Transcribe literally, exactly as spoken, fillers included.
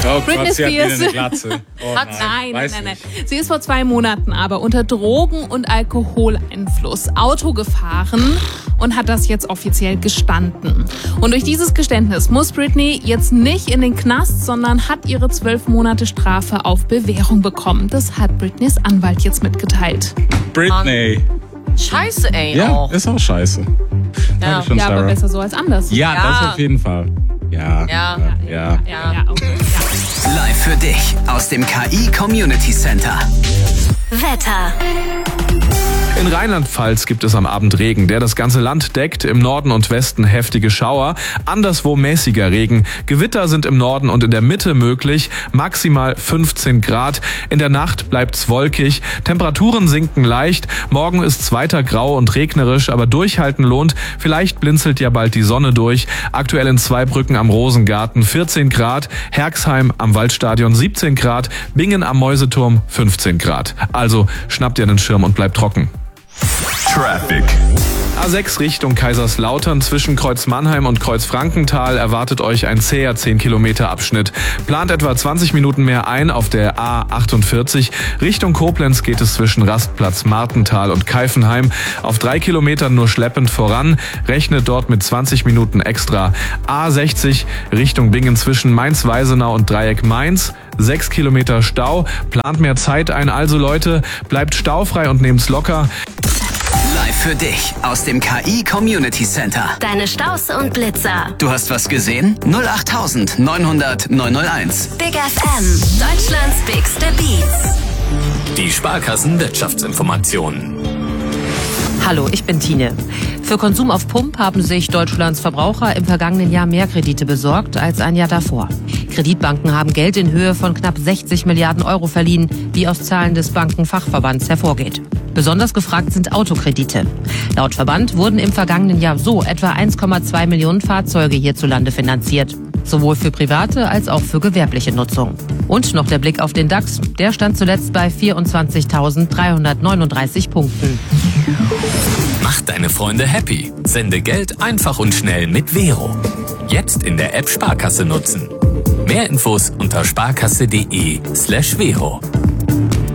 Oh Britney Gott, sie hat Spears. wieder eine Glatze. Oh, Hat, nein, nein, nein, weiß nein, nein. nicht. Sie ist vor zwei Monaten aber unter Drogen- und Alkoholeinfluss Auto gefahren und hat das jetzt offiziell gestanden. Und durch dieses Geständnis muss Britney jetzt nicht in den Knast, sondern hat ihre zwölf Monate Strafe auf Bewährung bekommen. Das hat Britneys Anwalt jetzt mitgeteilt. Britney. Scheiße, ey. Ja, auch. ist auch scheiße. Ja. Dankeschön, Ja, aber Sarah. besser so als anders. Ja, Ja. das auf jeden Fall. Ja. Ja. Ja. ja. Ja, ja, okay. Ja. Live für dich aus dem K I Community Center. Wetter. In Rheinland-Pfalz gibt es am Abend Regen, der das ganze Land deckt. Im Norden und Westen heftige Schauer, anderswo mäßiger Regen. Gewitter sind im Norden und in der Mitte möglich, maximal fünfzehn Grad. In der Nacht bleibt's wolkig, Temperaturen sinken leicht. Morgen ist's weiter grau und regnerisch, aber durchhalten lohnt. Vielleicht blinzelt ja bald die Sonne durch. Aktuell in Zweibrücken am Rosengarten vierzehn Grad, Herxheim am Waldstadion siebzehn Grad, Bingen am Mäuseturm fünfzehn Grad. Also schnappt ihr einen Schirm und bleibt trocken. Traffic. A sechs Richtung Kaiserslautern zwischen Kreuz Mannheim und Kreuz Frankenthal erwartet euch ein zäher zehn Kilometer Abschnitt. Plant etwa zwanzig Minuten mehr ein auf der A achtundvierzig. Richtung Koblenz geht es zwischen Rastplatz Martental und Keifenheim auf drei Kilometern nur schleppend voran. Rechnet dort mit zwanzig Minuten extra. A sechzig Richtung Bingen zwischen Mainz-Weisenau und Dreieck Mainz. Sechs Kilometer Stau. Plant mehr Zeit ein. Also Leute, bleibt staufrei und nehmt's locker. Live für dich aus dem K I Community Center. Deine Staus und Blitzer. Du hast was gesehen? null acht neun hundert neun null eins. Big F M. Deutschlands bigste Beats. Die Sparkassen Wirtschaftsinformationen. Hallo, ich bin Tine. Für Konsum auf Pump haben sich Deutschlands Verbraucher im vergangenen Jahr mehr Kredite besorgt als ein Jahr davor. Kreditbanken haben Geld in Höhe von knapp sechzig Milliarden Euro verliehen, wie aus Zahlen des Bankenfachverbands hervorgeht. Besonders gefragt sind Autokredite. Laut Verband wurden im vergangenen Jahr so etwa eins Komma zwei Millionen Fahrzeuge hierzulande finanziert. Sowohl für private als auch für gewerbliche Nutzung. Und noch der Blick auf den DAX. Der stand zuletzt bei vierundzwanzigtausenddreihundertneununddreißig Punkten. Mach deine Freunde happy. Sende Geld einfach und schnell mit Vero. Jetzt in der App Sparkasse nutzen. Mehr Infos unter sparkasse.de slash Vero.